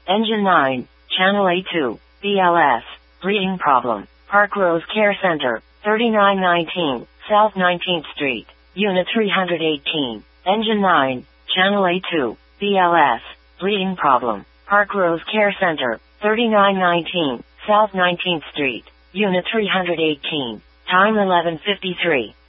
Engine 9, Channel A2, BLS, bleeding problem. Park Rose Care Center, 3919, South 19th Street, Unit 318. Engine 9, Channel A2, BLS, bleeding problem. Park Rose Care Center, 3919, South 19th Street, Unit 318. Time 11:53.